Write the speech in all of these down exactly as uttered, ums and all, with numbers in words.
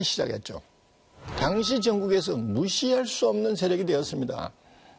시작했죠. 당시 전국에서 무시할 수 없는 세력이 되었습니다.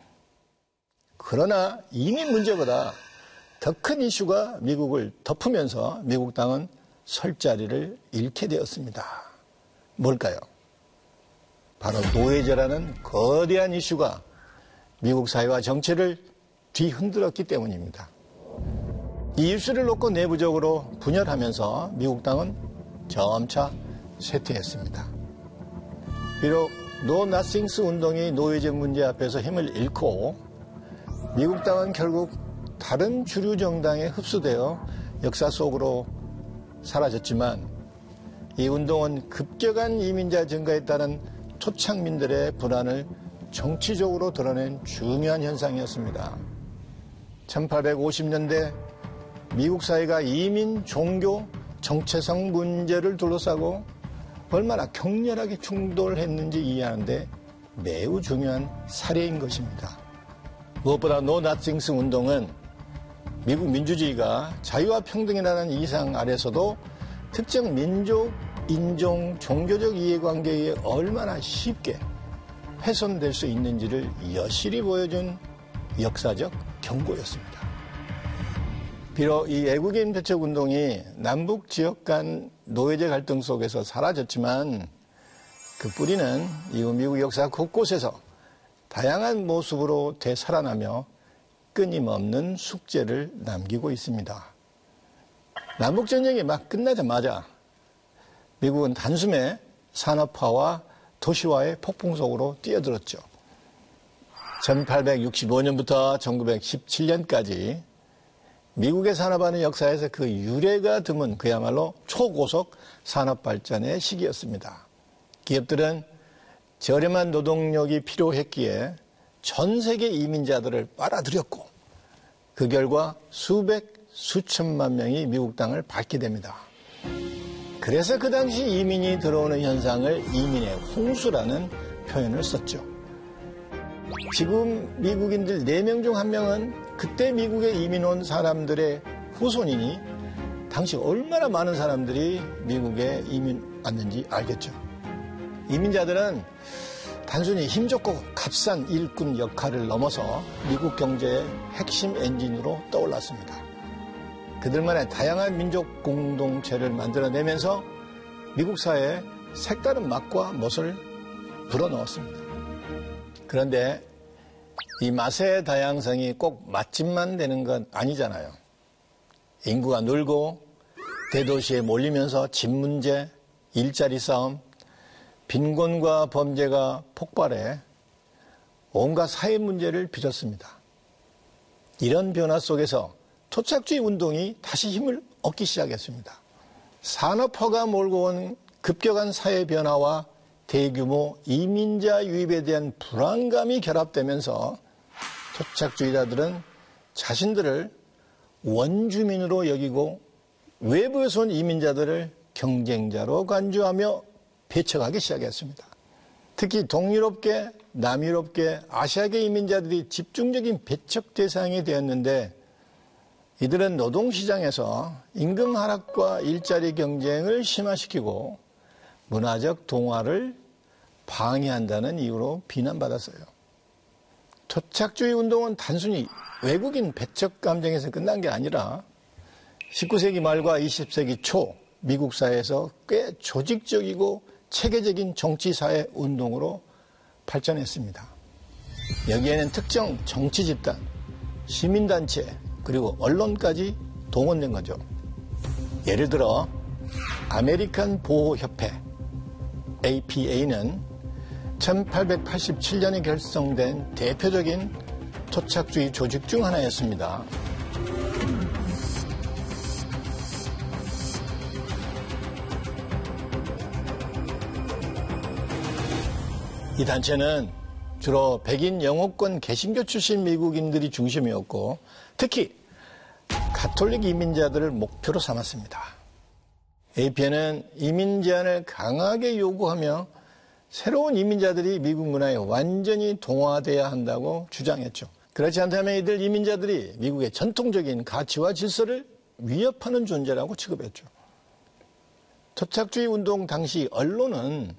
그러나 이민 문제보다 더 큰 이슈가 미국을 덮으면서 미국 땅은 설 자리를 잃게 되었습니다. 뭘까요? 바로 노예제라는 거대한 이슈가 미국 사회와 정치를 뒤흔들었기 때문입니다. 이 이슈를 놓고 내부적으로 분열하면서 미국 땅은 점차 쇠퇴했습니다. 비록 노 나싱스 운동이 노예제 문제 앞에서 힘을 잃고 미국 땅은 결국 다른 주류 정당에 흡수되어 역사 속으로 사라졌지만 이 운동은 급격한 이민자 증가에 따른 토착민들의 불안을 정치적으로 드러낸 중요한 현상이었습니다. 천팔백오십 년대 미국 사회가 이민, 종교, 정체성 문제를 둘러싸고 얼마나 격렬하게 충돌했는지 이해하는데 매우 중요한 사례인 것입니다. 무엇보다 노 나싱스 운동은 미국 민주주의가 자유와 평등이라는 이상 아래서도 특정 민족, 인종, 종교적 이해관계에 얼마나 쉽게 훼손될 수 있는지를 여실히 보여준 역사적 경고였습니다. 비록 이 외국인 배척 운동이 남북 지역 간 노예제 갈등 속에서 사라졌지만 그 뿌리는 이후 미국 역사 곳곳에서 다양한 모습으로 되살아나며 끊임없는 숙제를 남기고 있습니다. 남북전쟁이 막 끝나자마자 미국은 단숨에 산업화와 도시화의 폭풍 속으로 뛰어들었죠. 천팔백육십오 년부터 천구백십칠 년까지 미국의 산업화는 역사에서 그 유례가 드문 그야말로 초고속 산업 발전의 시기였습니다. 기업들은 저렴한 노동력이 필요했기에 전 세계 이민자들을 빨아들였고 그 결과 수백, 수천만 명이 미국 땅을 밟게 됩니다. 그래서 그 당시 이민이 들어오는 현상을 이민의 홍수라는 표현을 썼죠. 지금 미국인들 네 명 중 한 명은 그때 미국에 이민 온 사람들의 후손이니 당시 얼마나 많은 사람들이 미국에 이민 왔는지 알겠죠. 이민자들은 단순히 힘 좋고 값싼 일꾼 역할을 넘어서 미국 경제의 핵심 엔진으로 떠올랐습니다. 그들만의 다양한 민족 공동체를 만들어내면서 미국 사회에 색다른 맛과 멋을 불어넣었습니다. 그런데 이 맛의 다양성이 꼭 맛집만 되는 건 아니잖아요. 인구가 늘고 대도시에 몰리면서 집 문제, 일자리 싸움, 빈곤과 범죄가 폭발해 온갖 사회 문제를 빚었습니다. 이런 변화 속에서 토착주의 운동이 다시 힘을 얻기 시작했습니다. 산업화가 몰고 온 급격한 사회 변화와 대규모 이민자 유입에 대한 불안감이 결합되면서 토착주의자들은 자신들을 원주민으로 여기고 외부에서 온 이민자들을 경쟁자로 간주하며 배척하기 시작했습니다. 특히 동유럽계, 남유럽계, 아시아계 이민자들이 집중적인 배척 대상이 되었는데 이들은 노동시장에서 임금 하락과 일자리 경쟁을 심화시키고 문화적 동화를 방해한다는 이유로 비난받았어요. 토착주의 운동은 단순히 외국인 배척 감정에서 끝난 게 아니라 십구 세기 말과 이십 세기 초 미국 사회에서 꽤 조직적이고 체계적인 정치사회 운동으로 발전했습니다. 여기에는 특정 정치 집단, 시민단체, 그리고 언론까지 동원된 거죠. 예를 들어 아메리칸 보호협회 에이피에이는 천팔백팔십칠 년에 결성된 대표적인 토착주의 조직 중 하나였습니다. 이 단체는 주로 백인 영어권 개신교 출신 미국인들이 중심이었고 특히 가톨릭 이민자들을 목표로 삼았습니다. 에이피에이는 이민 제한을 강하게 요구하며 새로운 이민자들이 미국 문화에 완전히 동화돼야 한다고 주장했죠. 그렇지 않다면 이들 이민자들이 미국의 전통적인 가치와 질서를 위협하는 존재라고 취급했죠. 토착주의 운동 당시 언론은